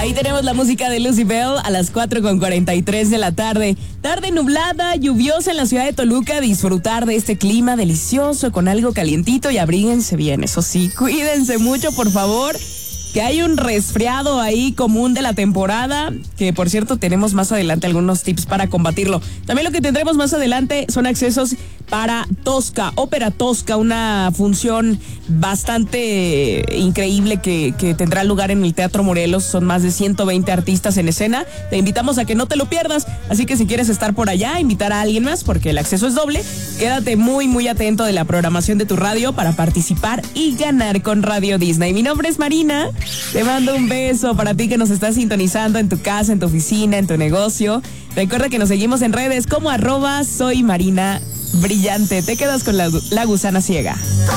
Ahí tenemos la música de Lucy Bell a las 4:43 de la tarde. Tarde nublada, lluviosa en la ciudad de Toluca. Disfrutar de este clima delicioso con algo calientito y abríguense bien. Eso sí, cuídense mucho, por favor. Que hay un resfriado ahí común de la temporada, que por cierto tenemos más adelante algunos tips para combatirlo. También lo que tendremos más adelante son accesos para Tosca, Ópera Tosca, una función bastante increíble que tendrá lugar en el Teatro Morelos. Son más de 120 artistas en escena. Te invitamos a que no te lo pierdas, así que si quieres estar por allá, invitar a alguien más porque el acceso es doble. Quédate muy atento de la programación de tu radio para participar y ganar con Radio Disney. Mi nombre es Marina. Te mando un beso para ti que nos estás sintonizando en tu casa, en tu oficina, en tu negocio. Recuerda que nos seguimos en redes como @soymarinabrillante. Te quedas con la gusana ciega.